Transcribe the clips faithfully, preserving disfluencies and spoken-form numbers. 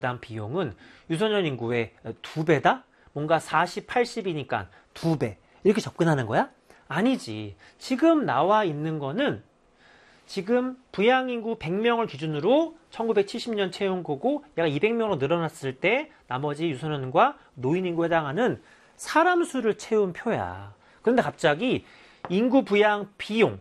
대한 비용은 유소년 인구의 두 배다? 뭔가 사십, 팔십이니까 두 배. 이렇게 접근하는 거야? 아니지. 지금 나와 있는 거는 지금 부양인구 백 명을 기준으로 천구백칠십 년 채운 거고 얘가 이백 명으로 늘어났을 때 나머지 유소년과 노인인구에 해당하는 사람 수를 채운 표야. 그런데 갑자기 인구 부양 비용,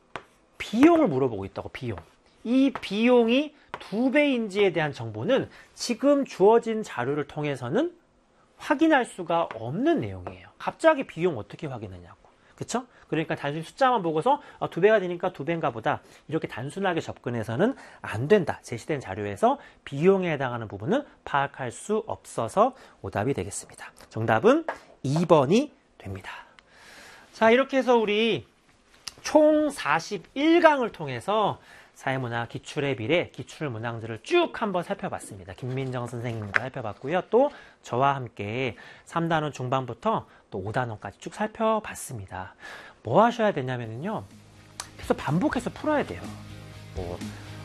비용을 물어보고 있다고. 비용. 이 비용이 두 배인지에 대한 정보는 지금 주어진 자료를 통해서는 확인할 수가 없는 내용이에요. 갑자기 비용 어떻게 확인하냐고. 그쵸? 그러니까 단순히 숫자만 보고서 아, 두 배가 되니까 두 배인가 보다 이렇게 단순하게 접근해서는 안 된다. 제시된 자료에서 비용에 해당하는 부분은 파악할 수 없어서 오답이 되겠습니다. 정답은 이 번이 됩니다. 자, 이렇게 해서 우리 총 사십일 강을 통해서 사회문화 기출의 비례, 기출문항들을 쭉 한번 살펴봤습니다. 김민정 선생님과 살펴봤고요. 또 저와 함께 삼 단원 중반부터 또 오 단원까지 쭉 살펴봤습니다. 뭐 하셔야 되냐면요. 계속 반복해서 풀어야 돼요. 뭐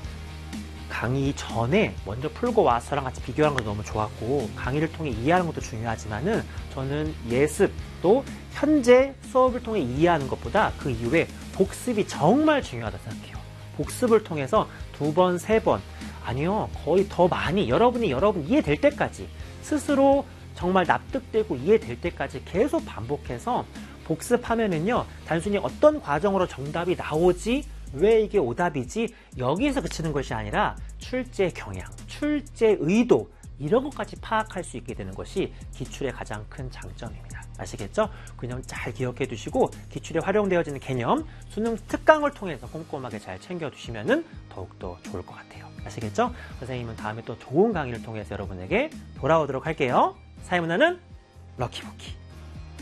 강의 전에 먼저 풀고 와서랑 같이 비교하는 것도 너무 좋았고 강의를 통해 이해하는 것도 중요하지만은 저는 예습 또 현재 수업을 통해 이해하는 것보다 그 이후에 복습이 정말 중요하다고 생각해요. 복습을 통해서 두 번, 세 번, 아니요, 거의 더 많이 여러분이 여러분 이해될 때까지 스스로 정말 납득되고 이해될 때까지 계속 반복해서 복습하면은요, 단순히 어떤 과정으로 정답이 나오지, 왜 이게 오답이지, 여기에서 그치는 것이 아니라 출제 경향, 출제 의도, 이런 것까지 파악할 수 있게 되는 것이 기출의 가장 큰 장점입니다. 아시겠죠? 그 개념 잘 기억해 두시고 기출에 활용되어지는 개념, 수능 특강을 통해서 꼼꼼하게 잘 챙겨두시면 더욱더 좋을 것 같아요. 아시겠죠? 선생님은 다음에 또 좋은 강의를 통해서 여러분에게 돌아오도록 할게요. 사회문화는 럭키부키.